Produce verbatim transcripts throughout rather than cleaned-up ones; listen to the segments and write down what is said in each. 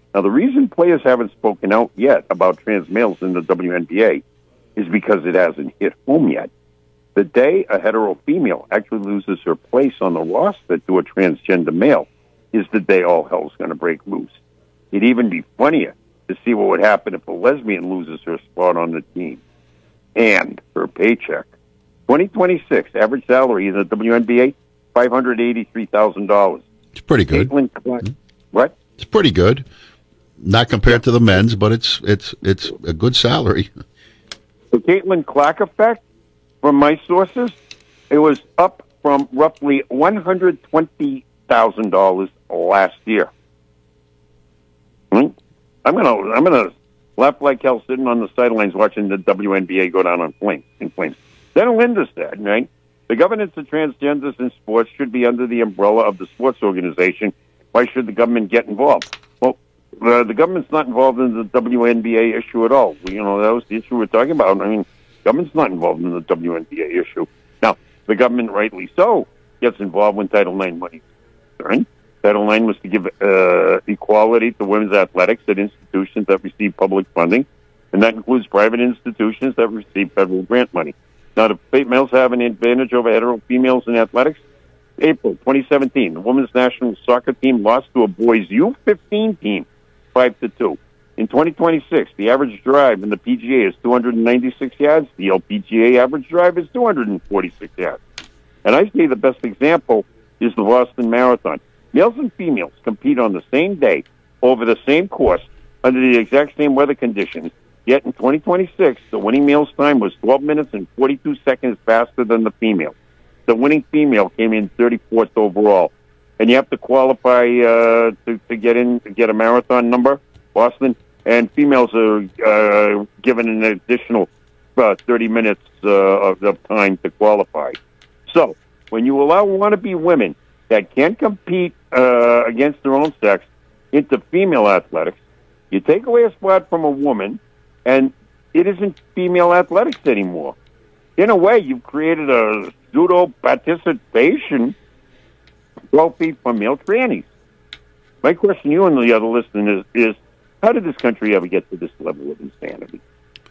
Now, the reason players haven't spoken out yet about trans males in the W N B A is because it hasn't hit home yet. The day a hetero female actually loses her place on the roster to a transgender male is the day all hell's going to break loose. It'd even be funnier to see what would happen if a lesbian loses her spot on the team and her paycheck. twenty twenty-six, average salary in the W N B A, five hundred eighty-three thousand dollars. It's pretty good. Caitlin Clark, mm-hmm. What? It's pretty good. Not compared to the men's, but it's it's it's a good salary. The Caitlin Clark effect, from my sources, it was up from roughly one hundred twenty thousand dollars last year. Hmm? I'm gonna I'm gonna laugh like hell sitting on the sidelines watching the W N B A go down on flames in flames. Then Linda said, right, the governance of transgenders in sports should be under the umbrella of the sports organization. Why should the government get involved? Well, uh, the government's not involved in the W N B A issue at all. You know, that was the issue we're talking about. I mean, government's not involved in the W N B A issue. Now, the government, rightly so, gets involved when Title nine money is concerned. Title nine was to give uh, equality to women's athletics at institutions that receive public funding, and that includes private institutions that receive federal grant money. Now, do males have an advantage over hetero females in athletics? April twenty seventeen, the women's national soccer team lost to a boys' U fifteen team, five to two. In twenty twenty-six, the average drive in the P G A is two hundred ninety-six yards. The L P G A average drive is two hundred forty-six yards. And I say the best example is the Boston Marathon. Males and females compete on the same day over the same course under the exact same weather conditions. Yet in twenty twenty-six, the winning male's time was twelve minutes and forty-two seconds faster than the female. The winning female came in thirty-fourth overall. And you have to qualify uh, to, to get in, to get a marathon number, Boston. And females are uh, given an additional uh, thirty minutes uh, of, of time to qualify. So when you allow wannabe women that can't compete uh, against their own sex into female athletics, you take away a spot from a woman, and it isn't female athletics anymore. In a way, you've created a pseudo participation trophy for male trannies. My question to you and the other listeners is, is, how did this country ever get to this level of insanity?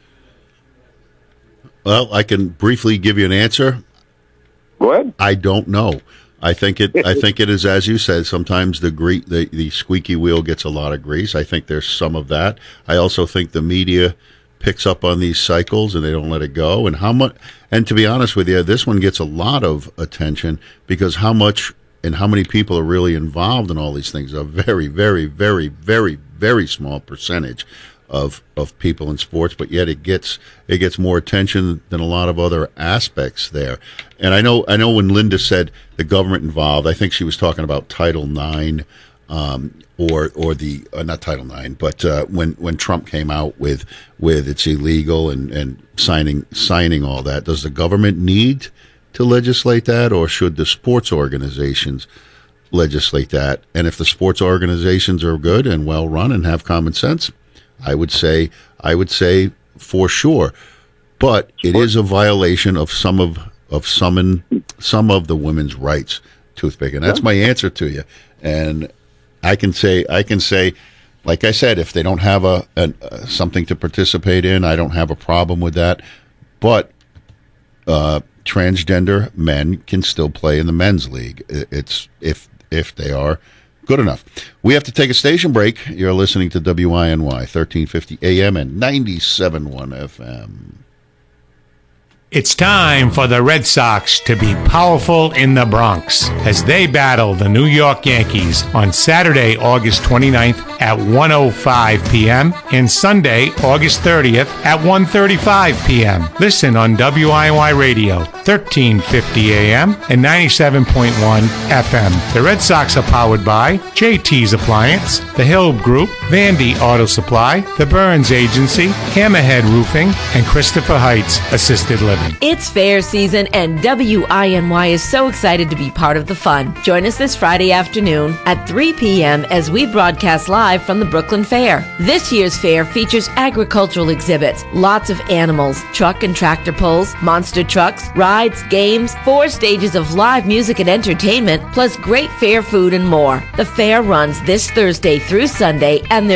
Well, I can briefly give you an answer. Go ahead. I don't know. I think it. I think it is, as you said. Sometimes the, gre- the the squeaky wheel gets a lot of grease. I think there's some of that. I also think the media picks up on these cycles and they don't let it go. And how much? And to be honest with you, this one gets a lot of attention because how much and how many people are really involved in all these things? A very, very, very, very, very small percentage of of people in sports, but yet it gets it gets more attention than a lot of other aspects there. And I know I know when Linda said the government involved, I think she was talking about Title nine, um, or or the uh, not Title nine, but uh, when when Trump came out with with it's illegal and and signing signing all that. Does the government need to legislate that, or should the sports organizations legislate that? And if the sports organizations are good and well run and have common sense, I would say, I would say for sure, but it is a violation of some of of some in, some of the women's rights. Toothpick, and that's my answer to you. And I can say, I can say, like I said, if they don't have a, a, a something to participate in, I don't have a problem with that. But uh, transgender men can still play in the men's league. It's if if they are good enough. We have to take a station break. You're listening to W I N Y, thirteen fifty A M and ninety-seven point one F M. It's time for the Red Sox to be powerful in the Bronx as they battle the New York Yankees on Saturday, August twenty-ninth at one oh five p.m. and Sunday, August thirtieth at one thirty-five p.m. Listen on W I N Y Radio, thirteen fifty A M and ninety-seven point one F M. The Red Sox are powered by J T's Appliance, The Hill Group, Vandy Auto Supply, The Burns Agency, Hammerhead Roofing, and Christopher Heights Assisted Living. It's fair season, and W I N Y is so excited to be part of the fun. Join us this Friday afternoon at three p.m. as we broadcast live from the Brooklyn Fair. This year's fair features agricultural exhibits, lots of animals, truck and tractor pulls, monster trucks, rides, games, four stages of live music and entertainment, plus great fair food and more. The fair runs this Thursday through Sunday at